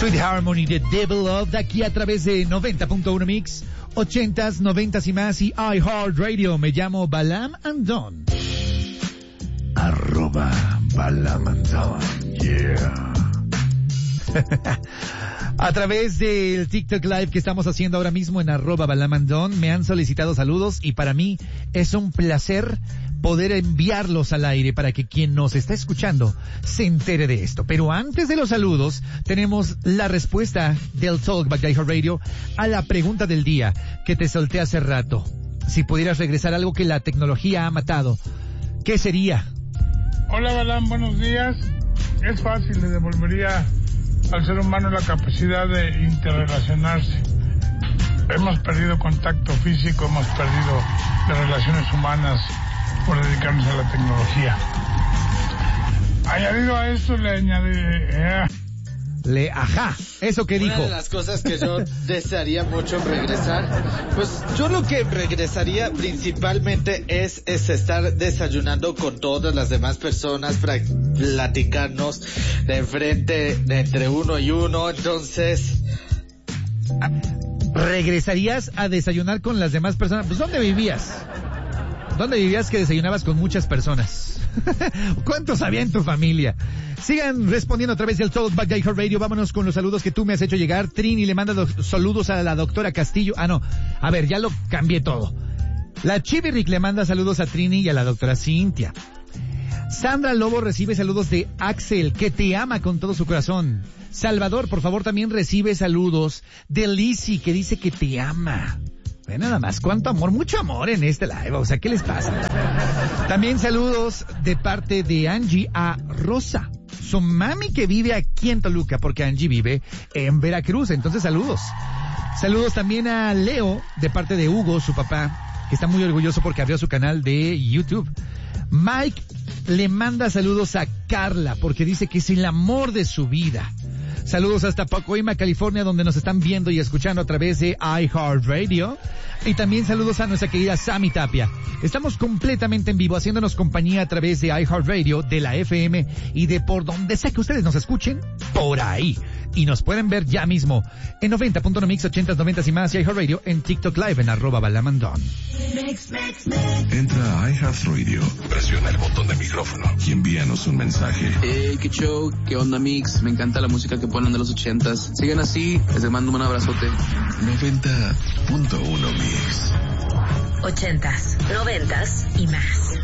Sweet Harmony de Devil Love, de aquí a través de 90.1 Mix, 80s, 90s y más, y iHeartRadio. Me llamo Balam Andon. @Balam Andon, yeah. A través del TikTok Live que estamos haciendo ahora mismo en @Balam Andon, me han solicitado saludos y para mí es un placer poder enviarlos al aire para que quien nos está escuchando se entere de esto. Pero antes de los saludos, tenemos la respuesta del Talkback de iHeartRadio a la pregunta del día que te solté hace rato. Si pudieras regresar algo que la tecnología ha matado, ¿qué sería? Hola Balam, buenos días. Es fácil, le devolvería al ser humano la capacidad de interrelacionarse. Hemos perdido contacto físico, hemos perdido las relaciones humanas por dedicarnos a la tecnología. Añadido a esto le añade... eso que dijo. Una de las cosas que yo desearía mucho regresar, pues yo lo que regresaría principalmente es estar desayunando con todas las demás personas, platicarnos de frente, de entre uno y uno. Entonces, ¿regresarías a desayunar con las demás personas? Pues ¿dónde vivías? ¿Dónde vivías que desayunabas con muchas personas? ¿Cuántos había en tu familia? Sigan respondiendo a través del Talkback de iHeartRadio. Vámonos con los saludos que tú me has hecho llegar. Trini le manda los saludos a la doctora Castillo. A ver, ya lo cambié todo. La Chiviric le manda saludos a Trini y a la doctora Cintia. Sandra Lobo recibe saludos de Axel, que te ama con todo su corazón. Salvador, por favor, también recibe saludos de Lizzy, que dice que te ama. Ve nada más, cuánto amor, mucho amor en este live, o sea, ¿qué les pasa? También saludos de parte de Angie a Rosa, su mami que vive aquí en Toluca, porque Angie vive en Veracruz, entonces saludos. Saludos también a Leo, de parte de Hugo, su papá, que está muy orgulloso porque abrió su canal de YouTube. Mike le manda saludos a Carla, porque dice que es el amor de su vida. Saludos hasta Pacoima, California, donde nos están viendo y escuchando a través de iHeartRadio. Y también saludos a nuestra querida Sammy Tapia. Estamos completamente en vivo, haciéndonos compañía a través de iHeartRadio, de la FM y de por donde sea que ustedes nos escuchen, por ahí. Y nos pueden ver ya mismo en 90.1 Mix, 80s, 90s y más, y iHeartRadio en TikTok Live en @Balamandon. Entra a iHeartRadio, presiona el botón de micrófono y envíanos un mensaje. Qué show, qué onda Mix, me encanta la música que ponen de los 80s. Sigan así, les mando un abrazote. 90.1 Mix. 80s, 90s y más.